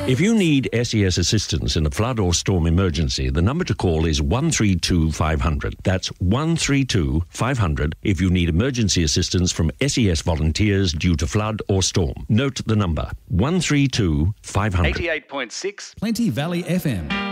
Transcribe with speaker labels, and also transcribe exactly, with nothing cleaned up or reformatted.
Speaker 1: If you need S E S assistance in a flood or storm emergency, the number to call is one three two five hundred. That's one three two five hundred if you need emergency assistance from S E S volunteers due to flood or storm. Note the number, one three two five hundred.
Speaker 2: eighty-eight point six
Speaker 3: Plenty Valley F M.